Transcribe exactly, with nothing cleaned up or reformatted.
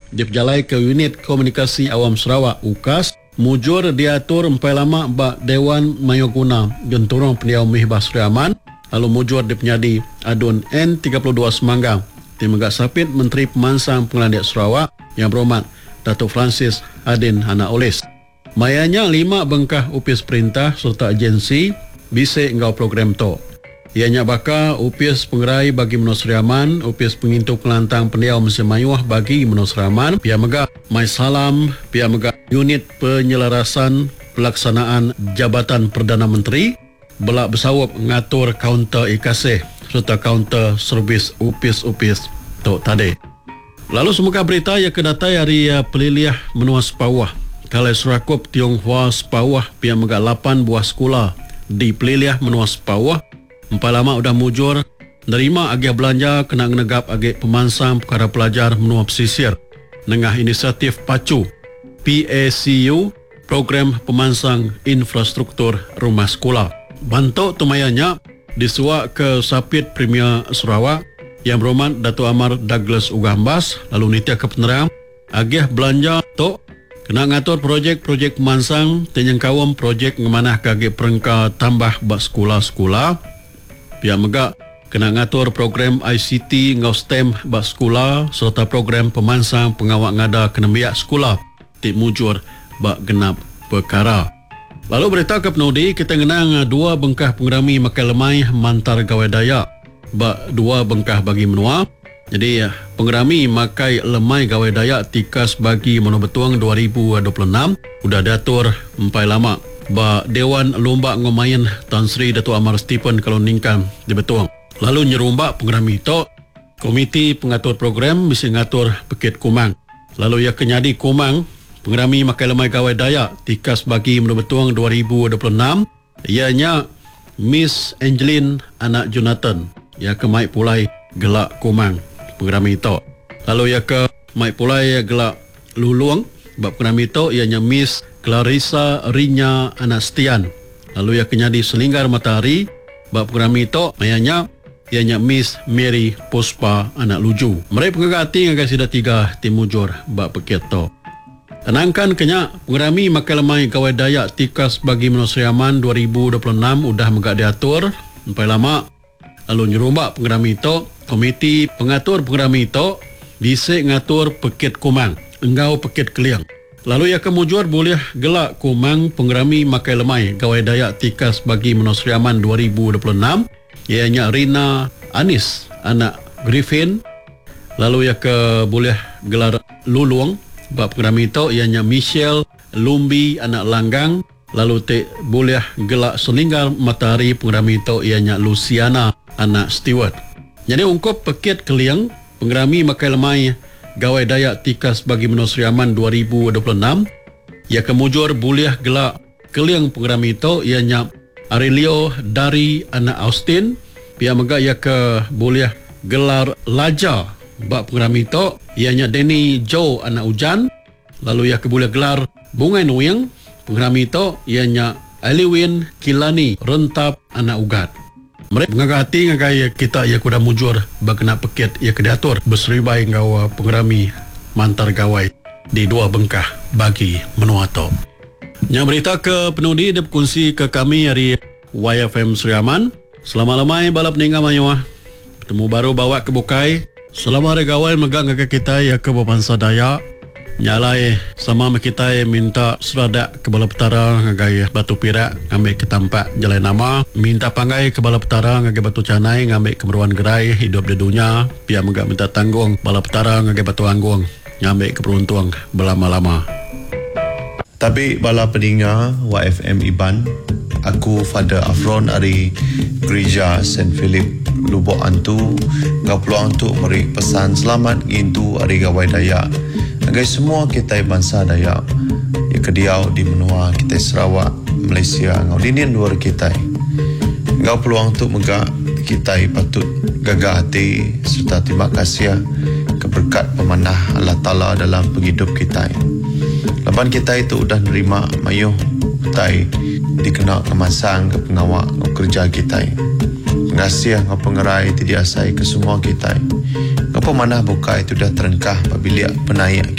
diperjalai ke Unit Komunikasi Awam Sarawak U K A S, mujur diatur empai lama bak Dewan Mayoguna Genturong Pendiau Mihbah Seri Aman, lalu mujur dipenyadi adun N tiga puluh dua Semanggang. Tim Megak Sapit Menteri Pemansang Pengelandiak Sarawak yang berhormat Datuk Francis Adin Hana Olis. Mayanya lima bengkah upis perintah serta agensi bisik engkau program to. Ianya bakal upis pengerai bagi Menua Seri Aman, upis pengintu kelantang pendiau Mesin Mayuah bagi Menua Seri Aman, pihak Megak Mai Salam, pihak Megak Unit Penyelarasan Pelaksanaan Jabatan Perdana Menteri, belak bersawap ngatur kaunter ikasih serta kaunter servis upis-upis tok tadi. Lalu semoga berita yang kedatai hari peliliah Menua Sepawah. Kalai Serakup Tionghoa Sepawah pihak Megak lapan buah sekolah di peliliah Menua Sepawah. Empat lama sudah mujur nerima agih belanja kena negap agih pemansang perkara pelajar Menua Pesisir nengah inisiatif PACU P A C U, Program Pemansang Infrastruktur Rumah Sekolah. Bantuk tumayanya disuak ke Sapit Premier Sarawak yang berhormat Datuk Amar Douglas Ugambas, lalu Nitya Kepenerang agih belanja tok kena ngatur projek-projek pemansang tenyengkawam projek ngemanah kagih perengka tambah bak sekolah-sekolah. Pihak Megak kena ngatur program I C T ngau STEM bak sekolah serta program pemansang pengawak ngada kena biak sekolah tik mujur bak genap perkara. Lalu berita ke penudi, kita ngenang dua bengkah pengerami makai lemai mantar gawai Dayak bak dua bengkah bagi menua. Jadi pengerami makai lemai gawai Dayak tikas bagi Menua Betuang dua ribu dua puluh enam sudah diatur empai lama bak Dewan Lomba Ngomayan Tan Sri Datuk Amar Stephen kalau ningkan di Betuang. Lalu nyerumbak pengerami itu Komiti Pengatur Program mesti ngatur Bukit Kumang. Lalu ia kenyadi Kumang pengerami makai lemai gawai Dayak tikas bagi Menua Betuang dua ribu dua puluh enam ianya Miss Angeline anak Jonathan ia ke Mai Pulai gelak Kumang pengerami itu. Lalu ia ke Mai Pulai gelak Luluang bab pengerami itu ianya Miss Clarissa Rinya anak Stian. Lalu ia kenyadi Selinggar Matahari bab pengerami itu ianya ianya Miss Mary Puspa anak Luju. Mereka pengagati ngagai sida tiga timujur bab pekit tu. Tenangkan kenyak pengerami makai lemai gawai Dayak tikas bagi Menua Seri Aman dua ribu dua puluh enam udah megak diatur empai lama. Lalu nyerumbak pengerami itu Komiti Pengatur Pengerami itu bisik ngatur Pekit Kumang enggau Pekit Keliang. Lalu ia kemujur boleh gelak Kumang pengerami makai lemai gawai Dayak tikas bagi Menua Seri Aman dua ribu dua puluh enam ianya Rina Anis anak Griffin. Lalu ia ke boleh gelar Luluang bab pengerami itu ianya Michelle Lumbi anak Langgang. Lalu te boleh gelak Selinggar Matahari pengerami itu ianya Luciana anak Stewart. Jadi ungkup Pekit Keliang pengerami makai lemai gawai Dayak tikas bagi Menua Seri Aman dua ribu dua puluh enam ia kemujur boleh gelak Keliang pengerami itu ianya Aurelio dari anak Austin. Pihak Megak ia ke boleh gelar Laja bab pengerami itu ianya Denny Joe anak Ujan. Lalu ia ke boleh gelar Bungai Nuyang pengerami itu ianya Aliwin Kilani Rentap anak Ugat. Mereka mengagati ngagai kita ia kuda mujur bagena Pekit ia kedatur berseribai ngau pengerami mantar gawai di dua bengkah bagi Menua to. Yang berita ke penudi dia berkongsi ke kami hari Y F M Seri Aman. Selamat lemai balap ningga mayuah. Bertemu baru bawa ke bukai. Selama hari gawai megang ngagai kita ia ke bangsa Dayak. Nyalai sama kita minta seradak ke Bala Petara ngagai Batu Pirak ngambil ke tempat jalan nama, minta panggai ke Bala Petara ngagai Batu Canai ngambil keperluan gerai hidup di dunia. Pihak Megak minta tanggung Bala Petara ngagai Batu Anggung ngambil keberuntung berlama-lama. Tapi bala pendengar Y F M Iban, aku Father Afron dari Gereja Saint Philip Lubuk Antu ngau peluang untuk beri pesan selamat ngintu hari gawai Dayak agai semua kita bangsa Dayak yang kediau di Menua kita Sarawak, Malaysia ngau dinin luar kita ngau peluang untuk megak kita patut gagah hati serta terima kasih keberkat pemanah Allah Ta'ala dalam penghidup kita. Lepas kita itu sudah nerima mayuh utai dikenal kemansang ke pengawak ngau kerja kita. Terima kasih ngau pengerai tidak asai ke semua kita. Ngau pemanah buka itu dah terengkah apabila penaik